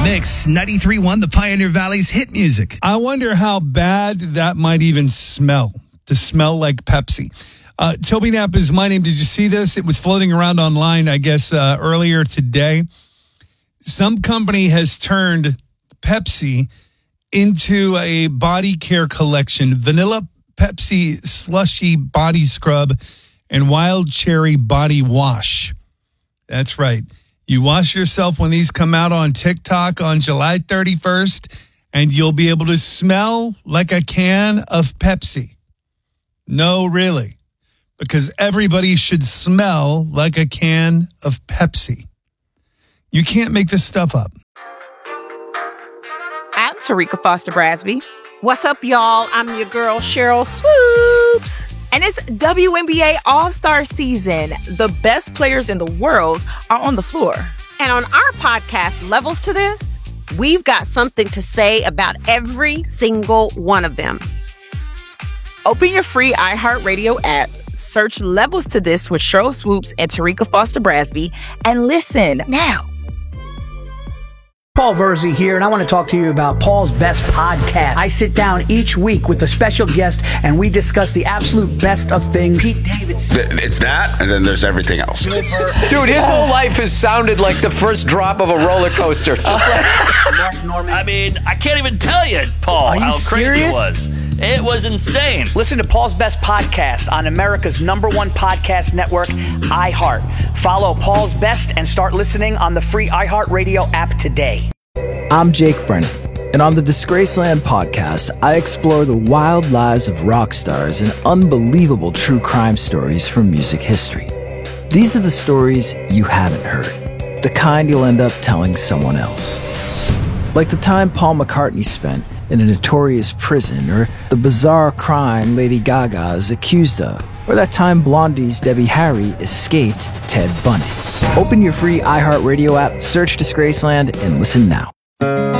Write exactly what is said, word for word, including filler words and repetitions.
Mix ninety-three point one, the Pioneer Valley's hit music. I wonder how bad that might even smell, to smell like Pepsi. Uh, Toby Knapp is my name. Did you see this? It was floating around online, I guess, uh, earlier today. Some company has turned Pepsi into a body care collection. Vanilla Pepsi slushy body scrub and wild cherry body wash. That's right. You wash yourself when these come out on TikTok on July thirty-first, and you'll be able to smell like a can of Pepsi. No, really. Because everybody should smell like a can of Pepsi. You can't make this stuff up. I'm Tarika Foster Brasby. What's up, y'all? I'm your girl, Cheryl Swoops. And it's W N B A All-Star season. The best players in the world are on the floor. And on our podcast, Levels to This, we've got something to say about every single one of them. Open your free iHeartRadio app, search Levels to This with Cheryl Swoops and Tarika Foster Brasby, and listen now. Paul Verzi here, and I want to talk to you about Paul's Best Podcast. I sit down each week with a special guest, and we discuss the absolute best of things. Pete Davidson. It's that, and then there's everything else. Dude, his whole life has sounded like the first drop of a roller coaster. Just like Mark Norman. I mean, I can't even tell you, Paul, Are you how crazy serious? it was. It was insane. Listen to Paul's Best Podcast on America's number one podcast network, iHeart. Follow Paul's Best and start listening on the free iHeartRadio app today. I'm Jake Brennan, and on the Disgraceland podcast, I explore the wild lives of rock stars and unbelievable true crime stories from music history. These are the stories you haven't heard, the kind you'll end up telling someone else. Like the time Paul McCartney spent in a notorious prison, or the bizarre crime Lady Gaga is accused of, or that time Blondie's Debbie Harry escaped Ted Bundy. Open your free iHeartRadio app, search Disgraceland, and listen now.